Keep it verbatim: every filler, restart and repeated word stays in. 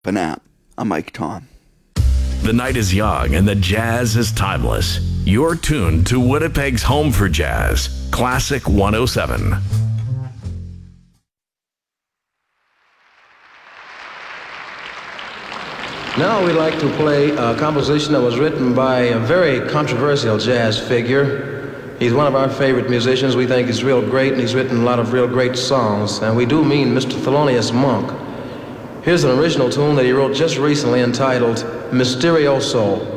For now, I'm Mike Tom. The night is young and the jazz is timeless. You're tuned to Winnipeg's home for jazz, Classic one oh seven. Now we'd like to play a composition that was written by a very controversial jazz figure. He's one of our favorite musicians. We think he's real great, and he's written a lot of real great songs. And we do mean Mister Thelonious Monk. Here's an original tune that he wrote just recently entitled Mysterioso.